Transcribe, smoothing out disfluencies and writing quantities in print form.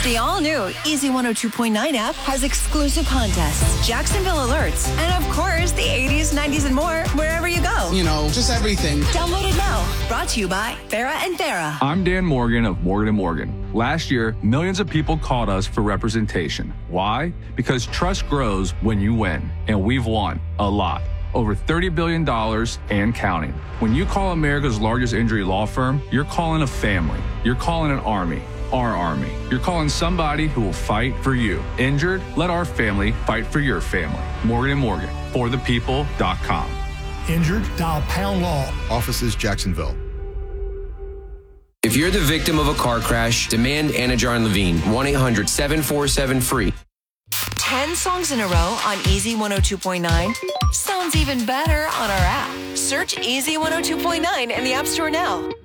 The all-new Easy 102.9 app has exclusive contests, Jacksonville alerts, and of course, the 80s, 90s, and more wherever you go. You know, just everything. Download it now. Brought to you by Farrah and Farrah. I'm Dan Morgan of Morgan & Morgan. Last year, millions of people called us for representation. Why? Because trust grows when you win, and we've won a lot. Over $30 billion and counting. When you call America's largest injury law firm, you're calling a family. You're calling an army. Our army. You're calling somebody who will fight for you. Injured? Let our family fight for your family. Morgan & Morgan. ForThePeople.com. Injured? Dial Pound Law. Offices Jacksonville. If you're the victim of a car crash, demand Anajar Levine. 1-800-747-FREE. 10 songs in a row on Easy 102.9 sounds even better on our app. Search Easy 102.9 in the App Store now.